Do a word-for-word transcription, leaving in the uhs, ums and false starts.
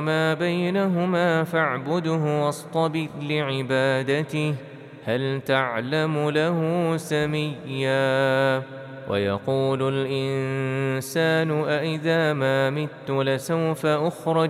ما بينهما فاعبده واصطبر لعبادته هل تعلم له سميا ويقول الإنسان أإذا ما مت لسوف أخرج